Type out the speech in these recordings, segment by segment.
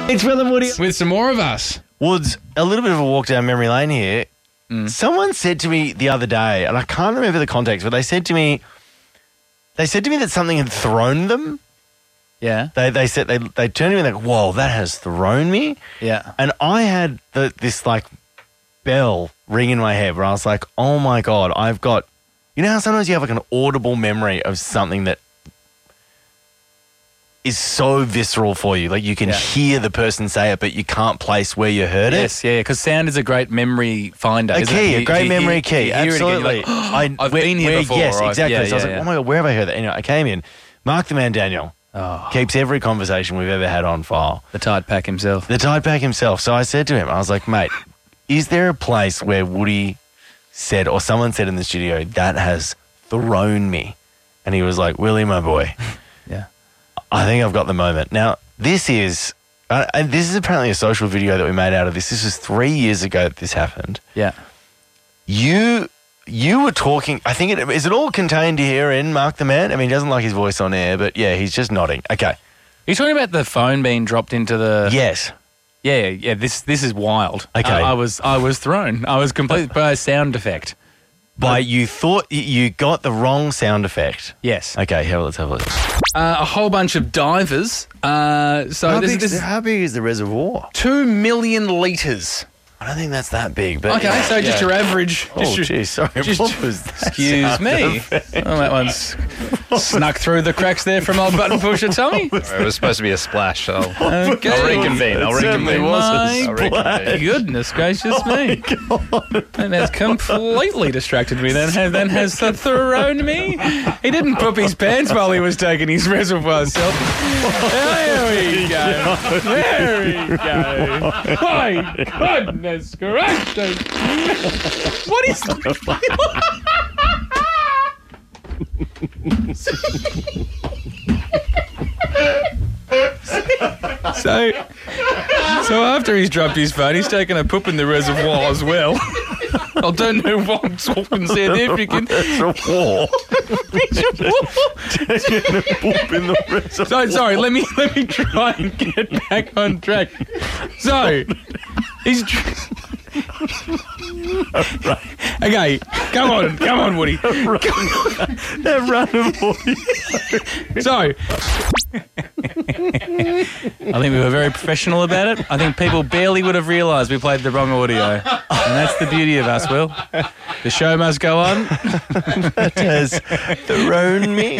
It's Will and Woody. With some more of us. Woods, a little bit of a walk down memory lane here. Someone said to me the other day, and I can't remember the context, but they said to me that something had thrown them. Yeah. They said they turned to me and they go, whoa, that has thrown me. Yeah. And I had this like bell ring in my head where I was like, oh my God, I've got, you know how sometimes you have like an audible memory of something that is so visceral for you. Like you can hear the person say it, but you can't place where you heard it. Yes, yeah, because sound is a great memory finder. A great memory key. Absolutely. I've been here before. Yes, right? exactly. So I was like, oh my God, where have I heard that? Anyway, I came in. Mark the Man Daniel keeps every conversation we've ever had on file. The Tide Pack himself. So I said to him, I was like, mate, is there a place where Woody said or someone said in the studio, that has thrown me? And he was like, Willie, my boy. Yeah. I think I've got the moment. Now, this is apparently a social video that we made out of this. This was 3 years ago that this happened. Yeah. You were talking, I think, is it all contained here in Mark the Man? I mean, he doesn't like his voice on air, but yeah, he's just nodding. Okay. Are you talking about the phone being dropped into the... Yes. Yeah, this is wild. Okay. I was thrown. I was completely by a sound effect. You thought you got the wrong sound effect. Yes. Okay, let's have a look. A whole bunch of divers. How big is the reservoir? 2 million litres. I don't think that's that big. But okay, so just your average. Oh, geez, sorry. What was that? Excuse me. Oh, that one's snuck through the cracks there from old button pusher Tommy. It was supposed to be a splash, so okay. I'll reconvene. My goodness gracious me. And that's completely distracted me then has thrown me. He didn't poop his pants while he was taking his reservoir self. There we go. There we go. My goodness gracious. What is So after he's dropped his phone, he's taken a poop in the reservoir as well. I don't know what I'm talking significant. Reservoir. Taking a poop in the reservoir. Sorry, let me try and get back on track. So, he's... Okay, come on, Woody. They're running for you. So, I think we were very professional about it. I think people barely would have realised we played the wrong audio. And that's the beauty of us, Will. The show must go on. That has thrown me.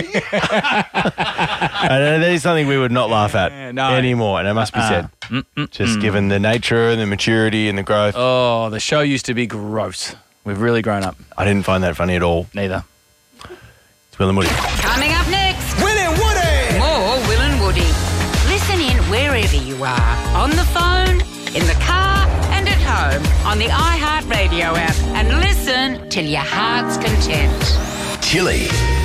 That is something we would not laugh at anymore, and it must be said. Just given the nature and the maturity and the growth. Oh, the show used to be gross. We've really grown up. I didn't find that funny at all. Neither. It's Will and Woody. Coming up next. Will and Woody. More Will and Woody. Listen in wherever you are. On the phone, in the car and at home. On the iHeartRadio app. And listen till your heart's content. Chili.